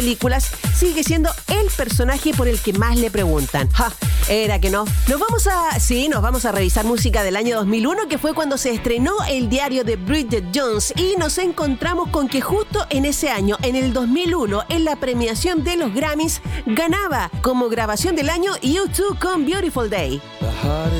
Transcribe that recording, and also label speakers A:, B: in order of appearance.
A: películas, sigue siendo el personaje por el que más le preguntan. ¡Ja! Era que no. Nos vamos a revisar música del año 2001, que fue cuando se estrenó el diario de Bridget Jones, y nos encontramos con que justo en ese año, en el 2001, en la premiación de los Grammys, ganaba como grabación del año U2 con Beautiful Day.